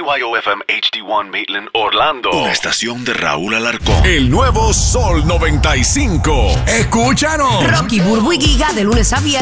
KYOFM HD1 Maitland, Orlando. Una estación de Raúl Alarcón. El nuevo Sol 95. Escúchanos. Rocky, Burbu y Giga de lunes a viernes.